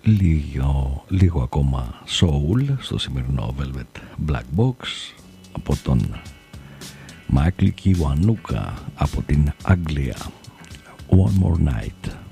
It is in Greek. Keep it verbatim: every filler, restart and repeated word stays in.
λίγο, λίγο ακόμα soul στο σημερινό Velvet Black Box από τον Michael Kiwanuka από την Αγγλία. One More Night.